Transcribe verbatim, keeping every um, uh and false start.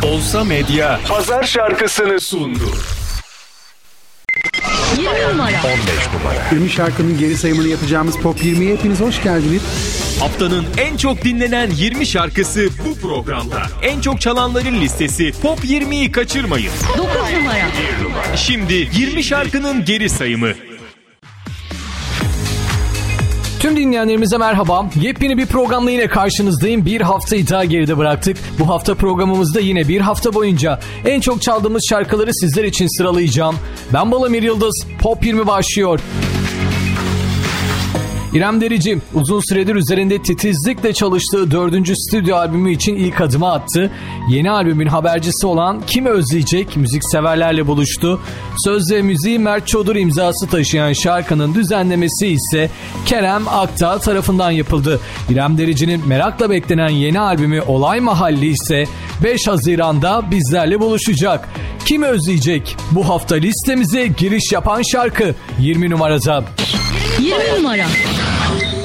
Olsa Medya Pazar şarkısını sundu. yirmi numara. on beş numara. yirmi şarkının geri sayımını yapacağımız Pop yirmiye hepiniz hoş geldiniz. Haftanın en çok dinlenen yirmi şarkısı bu programda. En çok çalanların listesi Pop yirmiyi kaçırmayın. dokuz numara. Şimdi yirmi şarkının geri sayımı. Tüm dinleyenlerimize merhaba. Yepyeni bir programla yine karşınızdayım. Bir haftayı daha geride bıraktık. Bu hafta programımızda yine bir hafta boyunca en çok çaldığımız şarkıları sizler için sıralayacağım. Ben Balamir Yıldız. Pop yirmi başlıyor. İrem Derici uzun süredir üzerinde titizlikle çalıştığı dördüncü stüdyo albümü için ilk adımı attı. Yeni albümün habercisi olan Kimi Özleyecek müzikseverlerle buluştu. Söz ve müziği Mert Çodur imzası taşıyan şarkının düzenlemesi ise Kerem Aktağ tarafından yapıldı. İrem Derici'nin merakla beklenen yeni albümü Olay Mahalli ise beş Haziran'da bizlerle buluşacak. Kimi Özleyecek bu hafta listemize giriş yapan şarkı yirmi numarada. yirmi numara.